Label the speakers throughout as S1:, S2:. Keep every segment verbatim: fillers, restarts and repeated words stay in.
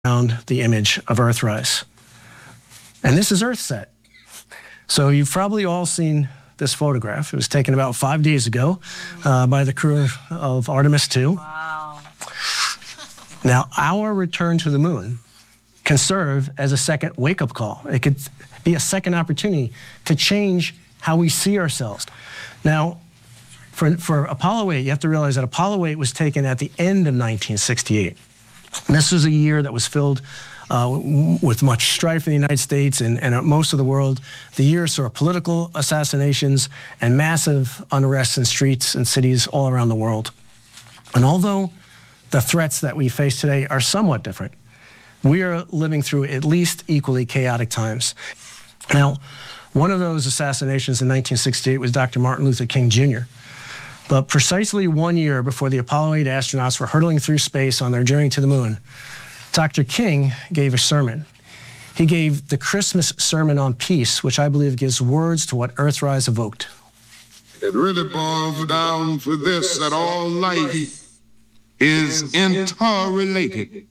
S1: around the image of Earthrise. And this is EarthSat. So you've probably all seen this photograph. It was taken about five days ago uh, by the crew of Artemis two.
S2: Wow.
S1: Now, our return to the moon can serve as a second wake-up call. It could be a second opportunity to change how we see ourselves. Now, for, for Apollo eight, you have to realize that Apollo eight was taken at the end of nineteen sixty-eight. And this was a year that was filled uh, with much strife in the United States and, and most of the world. The year saw political assassinations and massive unrest in streets and cities all around the world. And although the threats that we face today are somewhat different, we are living through at least equally chaotic times. Now, one of those assassinations in nineteen sixty-eight was Doctor Martin Luther King Junior But precisely one year before the Apollo eight astronauts were hurtling through space on their journey to the moon, Doctor King gave a sermon. He gave the Christmas Sermon on Peace, which I believe gives words to what Earthrise evoked.
S3: It really boils down to this, that all life is interrelated.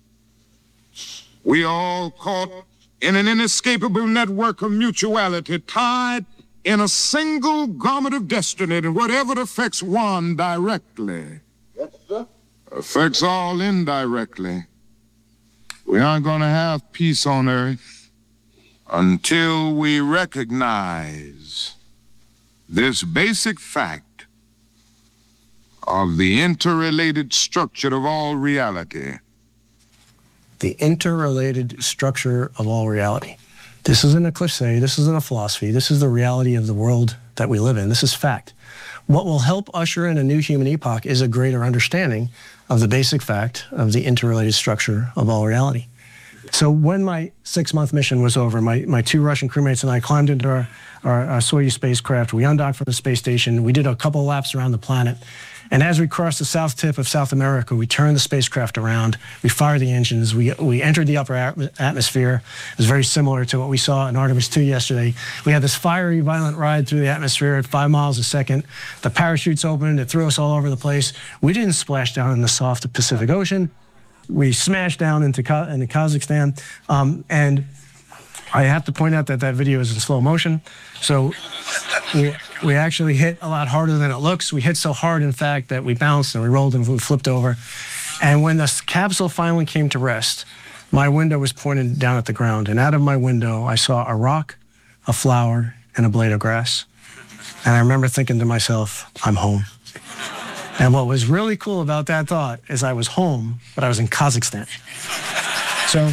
S3: We are all caught in an inescapable network of mutuality, tied in a single garment of destiny, and whatever affects one directly yes, sir. affects all indirectly. We aren't going to have peace on earth until we recognize this basic fact of the interrelated structure of all reality.
S1: The interrelated structure of all reality. This isn't a cliche, this isn't a philosophy, this is the reality of the world that we live in. This is fact. What will help usher in a new human epoch is a greater understanding of the basic fact of the interrelated structure of all reality. So when my six-month mission was over, my, my two Russian crewmates and I climbed into our, our, our Soyuz spacecraft, we undocked from the space station, we did a couple of laps around the planet, and as we crossed the south tip of South America, we turned the spacecraft around, we fired the engines, we, we entered the upper atmosphere. It was very similar to what we saw in Artemis two yesterday. We had this fiery, violent ride through the atmosphere at five miles a second. The parachutes opened, it threw us all over the place. We didn't splash down in the soft Pacific Ocean. We smashed down into, into Kazakhstan, um, and I have to point out that that video is in slow motion. So we, we actually hit a lot harder than it looks. We hit so hard, in fact, that we bounced and we rolled and we flipped over. And when the capsule finally came to rest, my window was pointed down at the ground. And out of my window, I saw a rock, a flower, and a blade of grass. And I remember thinking to myself, I'm home. And what was really cool about that thought is I was home, but I was in Kazakhstan. So,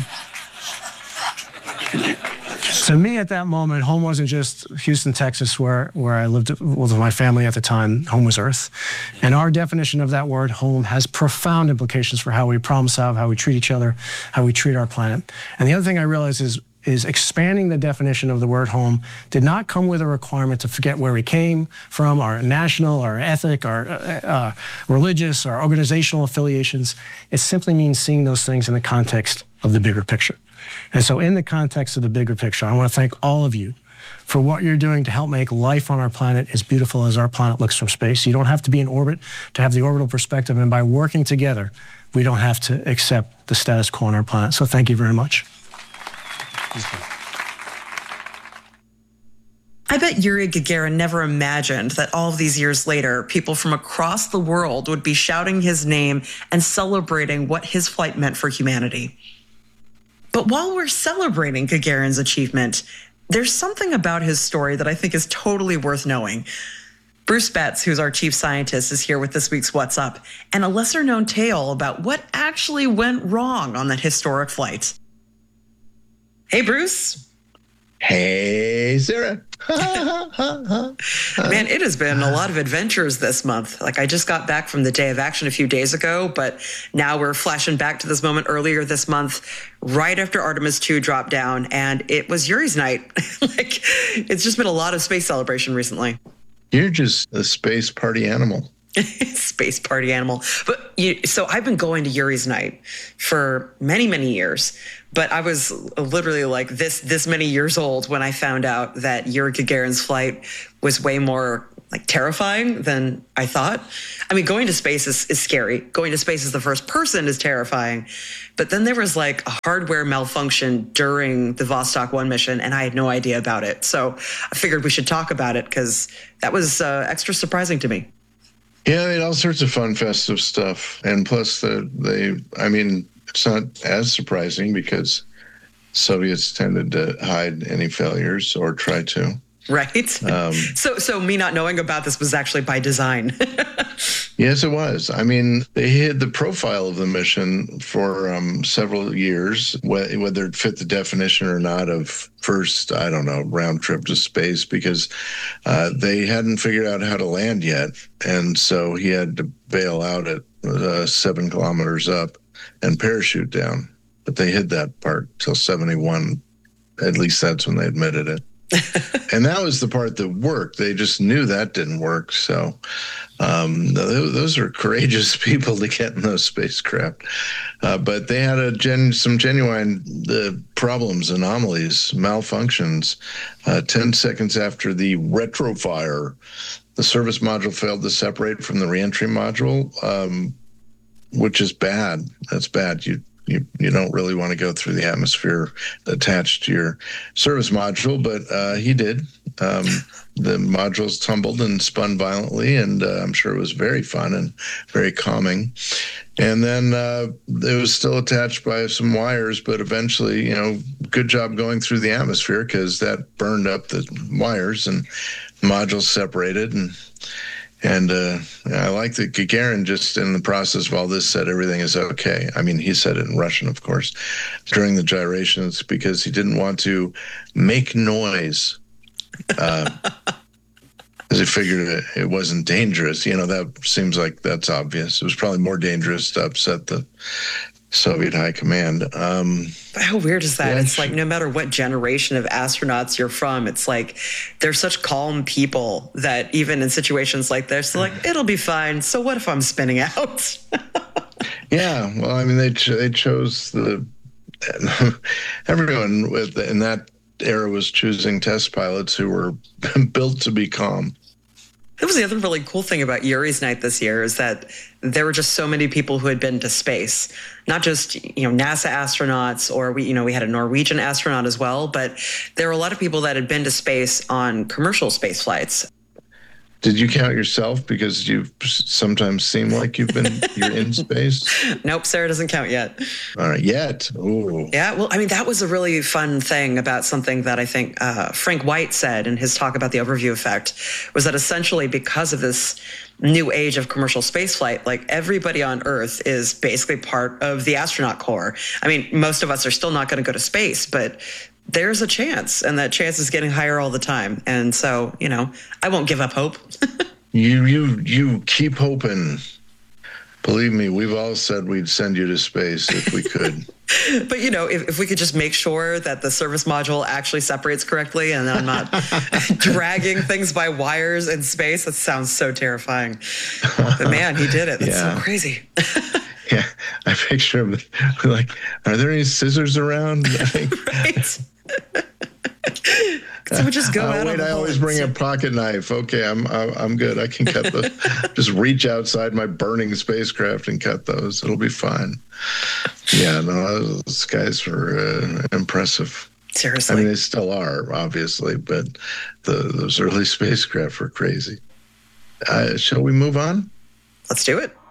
S1: to me at that moment, home wasn't just Houston, Texas, where, where I lived with my family at the time. Home was Earth. And our definition of that word, home, has profound implications for how we problem solve, how we treat each other, how we treat our planet. And the other thing I realized is is expanding the definition of the word home did not come with a requirement to forget where we came from, our national, our ethnic, our uh, uh, religious, our organizational affiliations. It simply means seeing those things in the context of the bigger picture. And so in the context of the bigger picture, I want to thank all of you for what you're doing to help make life on our planet as beautiful as our planet looks from space. You don't have to be in orbit to have the orbital perspective, and by working together, we don't have to accept the status quo on our planet. So thank you very much.
S2: I bet Yuri Gagarin never imagined that all of these years later, people from across the world would be shouting his name and celebrating what his flight meant for humanity. But while we're celebrating Gagarin's achievement, there's something about his story that I think is totally worth knowing. Bruce Betts, who's our chief scientist, is here with this week's What's Up, and a lesser-known tale about what actually went wrong on that historic flight. Hey, Bruce.
S4: Hey, Sarah.
S2: Man, it has been a lot of adventures this month. Like, I just got back from the Day of Action a few days ago, but now we're flashing back to this moment earlier this month, right after Artemis two dropped down, and it was Yuri's night. Like, it's just been a lot of space celebration recently.
S4: You're just a space party animal.
S2: Space party animal. But you, so I've been going to Yuri's night for many, many years. But I was literally like this this many years old when I found out that Yuri Gagarin's flight was way more like terrifying than I thought. I mean, going to space is, is scary. Going to space as the first person is terrifying. But then there was like a hardware malfunction during the Vostok one mission, and I had no idea about it. So I figured we should talk about it because that was uh, extra surprising to me.
S4: Yeah, they had all sorts of fun, festive stuff. And plus, the, they, I mean, it's not as surprising because Soviets tended to hide any failures or try to.
S2: Right. Um, so so me not knowing about this was actually by design.
S4: Yes, it was. I mean, they hid the profile of the mission for um, several years, wh- whether it fit the definition or not of first, I don't know, round trip to space, because uh, they hadn't figured out how to land yet. And so he had to bail out at uh, seven kilometers up and parachute down. But they hid that part till seventy-one. At least that's when they admitted it. And that was the part that worked. They just knew that didn't work. So um, those are courageous people to get in those spacecraft. Uh, but they had a gen- some genuine uh, problems, anomalies, malfunctions. Uh, ten seconds after the retrofire, the service module failed to separate from the reentry module, um, which is bad. That's bad. You You, you don't really want to go through the atmosphere attached to your service module, but uh, he did. Um, the modules tumbled and spun violently, and uh, I'm sure it was very fun and very calming. And then uh, it was still attached by some wires, but eventually, you know, good job going through the atmosphere because that burned up the wires and modules separated. And And uh, I like that Gagarin just in the process of all this said everything is okay. I mean, he said it in Russian, of course, during the gyrations because he didn't want to make noise. Uh, because he figured it, it wasn't dangerous. You know, that seems like that's obvious. It was probably more dangerous to upset the Soviet high command. Um,
S2: but how weird is that?
S4: Yeah,
S2: it's like no matter what generation of astronauts you're from, it's like they're such calm people that even in situations like this, they're like, it'll be fine. So what if I'm spinning out?
S4: Yeah, well, I mean, they ch- they chose the everyone with in that era was choosing test pilots who were built to be calm.
S2: That was the other really cool thing about Yuri's Night this year is that there were just so many people who had been to space, not just, you know, NASA astronauts, or we, you know, we had a Norwegian astronaut as well, but there were a lot of people that had been to space on commercial space flights.
S4: Did you count yourself? Because you sometimes seem like you've been, you're in space.
S2: Nope, Sarah doesn't count yet.
S4: All right, yet. Ooh.
S2: Yeah, well, I mean, that was a really fun thing about something that I think uh, Frank White said in his talk about the overview effect, was that essentially because of this new age of commercial spaceflight, like everybody on Earth is basically part of the astronaut corps. I mean, most of us are still not going to go to space, but there's a chance, and that chance is getting higher all the time. And so, you know, I won't give up hope.
S4: you you you keep hoping. Believe me, we've all said we'd send you to space if we could.
S2: But, you know, if, if we could just make sure that the service module actually separates correctly and I'm not dragging things by wires in space, that sounds so terrifying. But man, he did it. That's yeah. so crazy.
S4: Yeah, I picture him like, are there any scissors around?
S2: Right. So we just go uh, out.
S4: Wait,
S2: on
S4: I always bring a pocket knife. Okay, I'm I'm good. I can cut the. Just reach outside my burning spacecraft and cut those. It'll be fine. Yeah, no, those guys were uh, impressive.
S2: Seriously,
S4: I mean, they still are, obviously, but the those early spacecraft were crazy. Uh, shall we move on?
S2: Let's do it.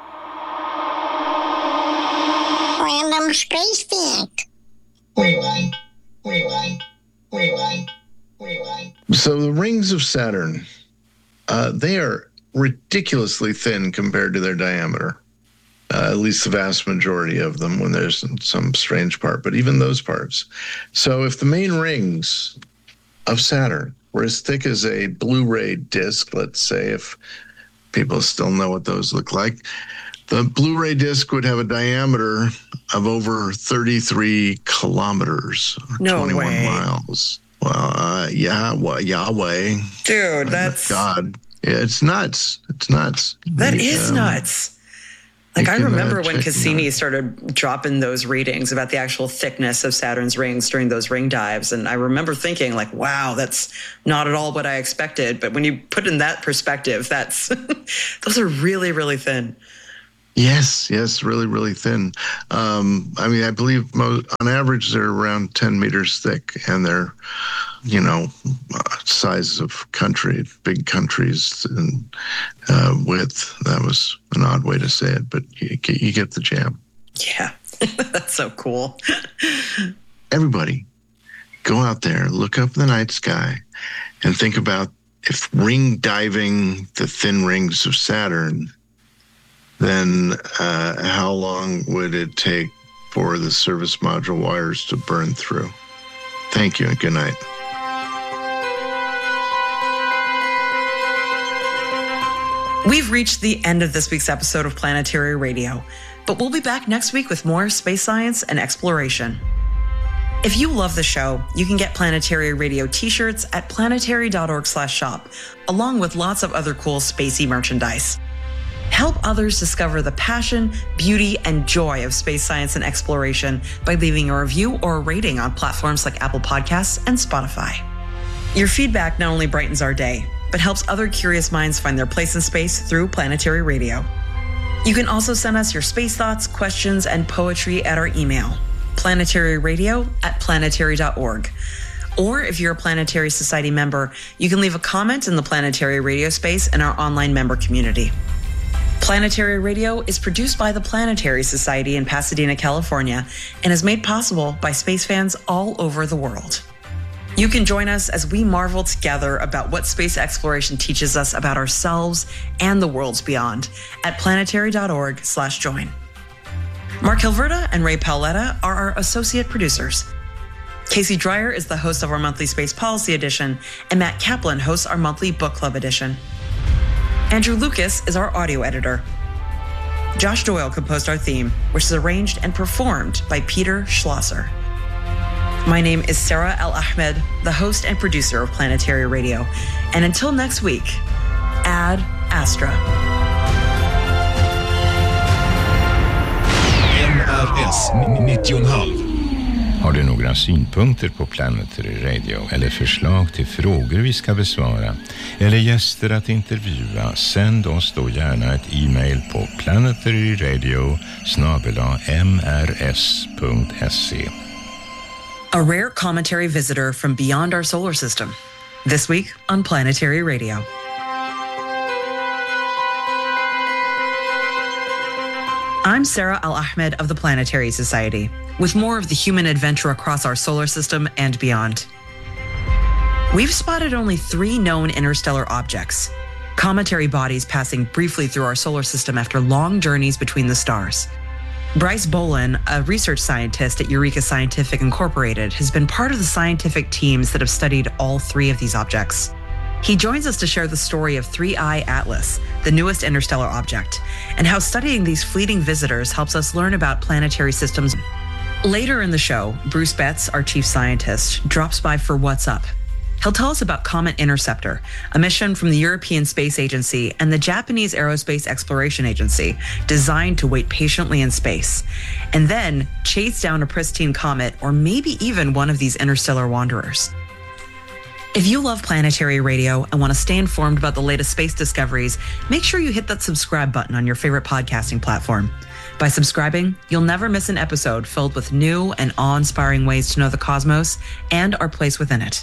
S5: Random space fact.
S6: Rewind. Rewind. Rewind. Rewind.
S4: So the rings of Saturn, uh, they are ridiculously thin compared to their diameter. Uh, at least the vast majority of them, when there's some strange part, but even those parts. So if the main rings of Saturn were as thick as a Blu-ray disc, let's say, if people still know what those look like, the Blu-ray disc would have a diameter of over thirty-three kilometers,
S2: no
S4: twenty-one
S2: way.
S4: miles. Well, uh, yeah, well, Yahweh.
S2: Dude, that's...
S4: God. Yeah, it's nuts. It's nuts.
S2: That
S4: the,
S2: is
S4: um,
S2: nuts. Like, I
S4: can, uh,
S2: remember when
S4: check-
S2: Cassini started dropping those readings about the actual thickness of Saturn's rings during those ring dives. And I remember thinking, like, wow, that's not at all what I expected. But when you put in that perspective, that's those are really, really thin.
S4: Yes, yes, really, really thin. Um, I mean, I believe most, on average they're around ten meters thick, and they're, you know, uh, size of country, big countries, and uh, width. That was an odd way to say it, but you get, you get the jam.
S2: Yeah, that's so cool.
S4: Everybody, go out there, look up in the night sky, and think about if ring diving the thin rings of Saturn, then uh, how long would it take for the service module wires to burn through? Thank you and good night.
S2: We've reached the end of this week's episode of Planetary Radio, but we'll be back next week with more space science and exploration. If you love the show, you can get Planetary Radio t-shirts at planetary.org slash shop, along with lots of other cool spacey merchandise. Help others discover the passion, beauty, and joy of space science and exploration by leaving a review or a rating on platforms like Apple Podcasts and Spotify. Your feedback not only brightens our day, but helps other curious minds find their place in space through Planetary Radio. You can also send us your space thoughts, questions, and poetry at our email, planetaryradio at planetary dot org. Or if you're a Planetary Society member, you can leave a comment in the Planetary Radio space in our online member community. Planetary Radio is produced by the Planetary Society in Pasadena, California, and is made possible by space fans all over the world. You can join us as we marvel together about what space exploration teaches us about ourselves and the worlds beyond at planetary.org slash join. Mark Hilverda and Ray Paoletta are our associate producers. Casey Dreyer is the host of our monthly Space Policy Edition, and Matt Kaplan hosts our monthly Book Club Edition. Andrew Lucas is our audio editor. Josh Doyle composed our theme, which is arranged and performed by Peter Schlosser. My name is Sarah Al-Ahmed, the host and producer of Planetary Radio. And until next week, Ad Astra.
S7: N R S nittio komma fem.
S8: Har du några synpunkter på Planetary Radio eller förslag till frågor vi ska besvara eller gäster att intervjua, sänd oss då gärna ett e-mail på planetaryradio snabel-a m r s punkt se.
S2: A rare commentary visitor from beyond our solar system. This week on Planetary Radio. I'm Sarah Al-Ahmed of the Planetary Society, with more of the human adventure across our solar system and beyond. We've spotted only three known interstellar objects, cometary bodies passing briefly through our solar system after long journeys between the stars. Bryce Bolin, a research scientist at Eureka Scientific Incorporated, has been part of the scientific teams that have studied all three of these objects. He joins us to share the story of three I Atlas, the newest interstellar object, and how studying these fleeting visitors helps us learn about planetary systems. Later in the show, Bruce Betts, our chief scientist, drops by for What's Up. He'll tell us about Comet Interceptor, a mission from the European Space Agency and the Japanese Aerospace Exploration Agency, designed to wait patiently in space, and then chase down a pristine comet or maybe even one of these interstellar wanderers. If you love Planetary Radio and want to stay informed about the latest space discoveries, make sure you hit that subscribe button on your favorite podcasting platform. By subscribing, you'll never miss an episode filled with new and awe-inspiring ways to know the cosmos and our place within it.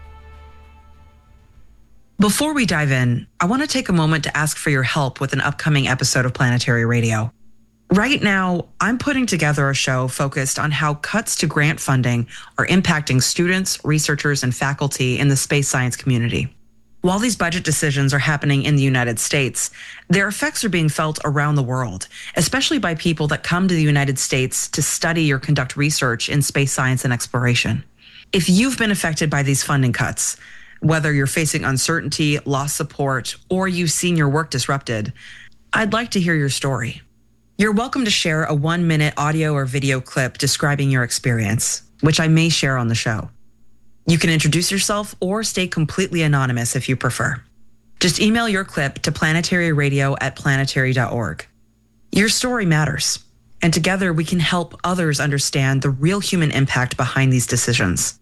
S2: Before we dive in, I want to take a moment to ask for your help with an upcoming episode of Planetary Radio. Right now, I'm putting together a show focused on how cuts to grant funding are impacting students, researchers, and faculty in the space science community. While these budget decisions are happening in the United States, their effects are being felt around the world, especially by people that come to the United States to study or conduct research in space science and exploration. If you've been affected by these funding cuts, whether you're facing uncertainty, lost support, or you've seen your work disrupted, I'd like to hear your story. You're welcome to share a one-minute audio or video clip describing your experience, which I may share on the show. You can introduce yourself or stay completely anonymous if you prefer. Just email your clip to planetaryradio at planetary dot org. Your story matters, and together we can help others understand the real human impact behind these decisions.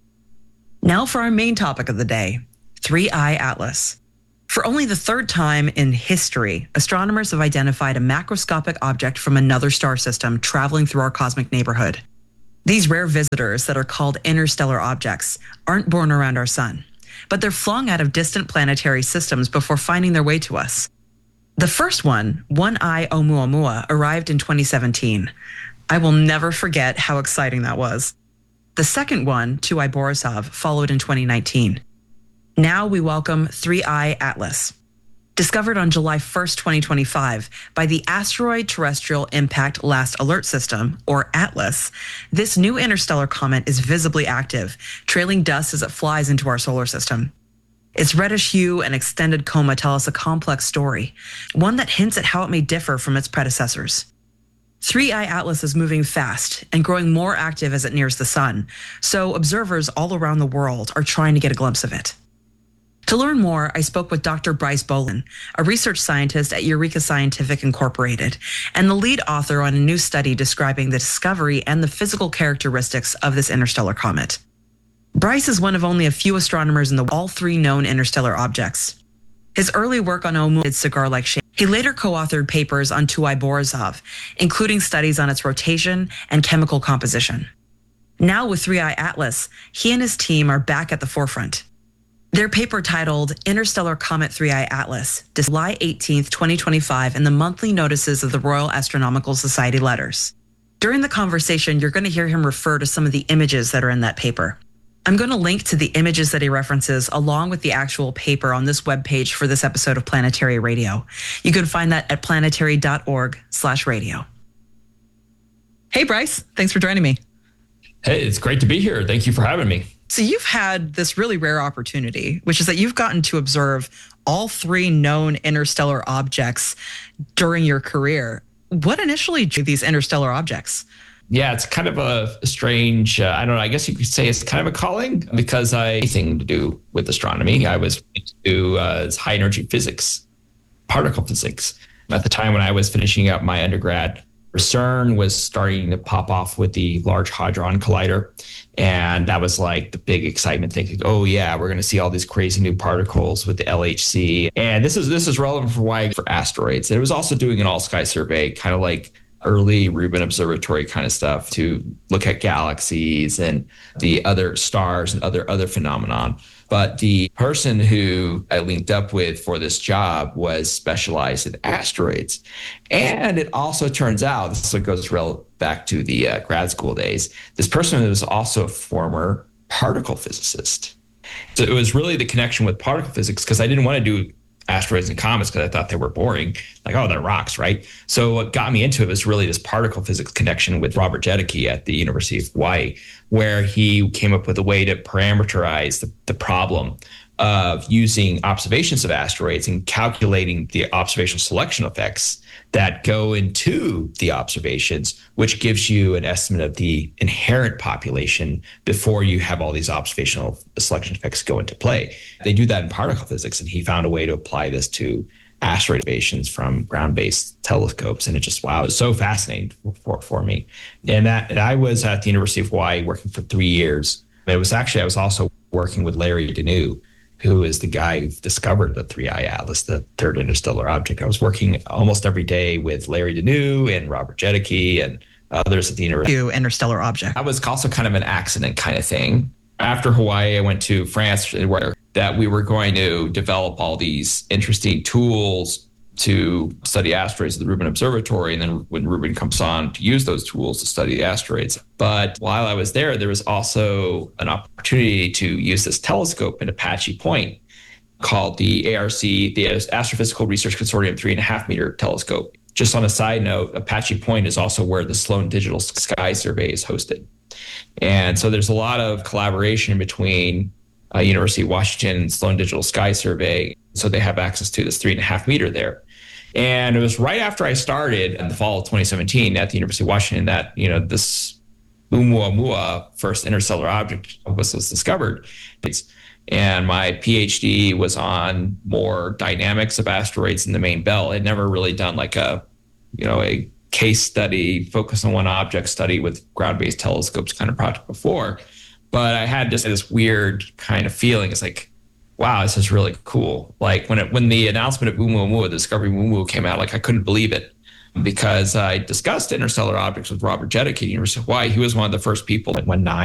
S2: Now for our main topic of the day, three I Atlas. For only the third time in history, astronomers have identified a macroscopic object from another star system traveling through our cosmic neighborhood. These rare visitors that are called interstellar objects aren't born around our sun, but they're flung out of distant planetary systems before finding their way to us. The first one, one I Oumuamua, arrived in twenty seventeen. I will never forget how exciting that was. The second one, two I Borisov, followed in twenty nineteen. Now we welcome three I Atlas. Discovered on July first, twenty twenty-five by the Asteroid Terrestrial Impact Last Alert System, or ATLAS, this new interstellar comet is visibly active, trailing dust as it flies into our solar system. Its reddish hue and extended coma tell us a complex story, one that hints at how it may differ from its predecessors. three I Atlas is moving fast and growing more active as it nears the sun, so observers all around the world are trying to get a glimpse of it. To learn more, I spoke with Doctor Bryce Bolin, a research scientist at Eureka Scientific Incorporated, and the lead author on a new study describing the discovery and the physical characteristics of this interstellar comet. Bryce is one of only a few astronomers in the all three known interstellar objects. His early work on Oumuamua cigar-like shape. He later co-authored papers on two I Borisov, including studies on its rotation and chemical composition. Now with three I Atlas, he and his team are back at the forefront. Their paper titled Interstellar Comet three I Atlas, July eighteenth, twenty twenty-five, in the monthly notices of the Royal Astronomical Society letters. During the conversation, you're going to hear him refer to some of the images that are in that paper. I'm going to link to the images that he references along with the actual paper on this webpage for this episode of Planetary Radio. You can find that at planetary.org slash radio. Hey, Bryce. Thanks for joining me.
S9: Hey, it's great to be here. Thank you for having me.
S2: So you've had this really rare opportunity, which is that you've gotten to observe all three known interstellar objects during your career. What initially drew these interstellar objects?
S9: Yeah, it's kind of a strange, uh, I don't know, I guess you could say it's kind of a calling because I had anything to do with astronomy. I was into uh, high energy physics, particle physics. At the time when I was finishing up my undergrad, CERN was starting to pop off with the Large Hadron Collider. And that was like the big excitement, thinking, oh yeah, we're going to see all these crazy new particles with the L H C. And this is this is relevant for why for asteroids. And it was also doing an all-sky survey, kind of like early Rubin Observatory kind of stuff to look at galaxies and the other stars and other other phenomenon. But the person who I linked up with for this job was specialized in asteroids. And it also turns out, this goes real back to the uh, grad school days, this person was also a former particle physicist. So it was really the connection with particle physics because I didn't want to do asteroids and comets because I thought they were boring. Like, oh, they're rocks, right? So what got me into it was really this particle physics connection with Robert Jedicke at the University of Hawaii, where he came up with a way to parameterize the, the problem of using observations of asteroids and calculating the observational selection effects that go into the observations, which gives you an estimate of the inherent population before you have all these observational selection effects go into play. They do that in particle physics, and he found a way to apply this to asteroid observations from ground-based telescopes. And it just, wow, it was so fascinating for, for me. And that and I was at the University of Hawaii working for three years. It was actually, I was also working with Larry Deneu, who is the guy who discovered the three I Atlas, the third interstellar object. I was working almost every day with Larry Deneu and Robert Jedicke and others at the University.
S2: Interstellar object.
S9: That was also kind of an accident kind of thing. After Hawaii, I went to France, where that we were going to develop all these interesting tools to study asteroids at the Rubin Observatory. And then when Rubin comes on, to use those tools to study the asteroids. But while I was there, there was also an opportunity to use this telescope in Apache Point called the A R C, the Astrophysical Research Consortium three and a half meter telescope. Just on a side note, Apache Point is also where the Sloan Digital Sky Survey is hosted. And so there's a lot of collaboration between uh, University of Washington and Sloan Digital Sky Survey. So they have access to this three and a half meter there. And it was right after I started in the fall of twenty seventeen at the University of Washington that, you know, this Oumuamua first interstellar object was, was discovered. And my PhD was on more dynamics of asteroids in the main belt. I'd never really done like a, you know, a case study, focus on one object study with ground-based telescopes kind of project before. But I had just this weird kind of feeling. It's like, wow, this is really cool. Like when it, when the announcement of Oumuamua, the discovery of Oumuamua came out, like I couldn't believe it, because I discussed interstellar objects with Robert Jedicke at the University of Hawaii. He was one of the first people that when nine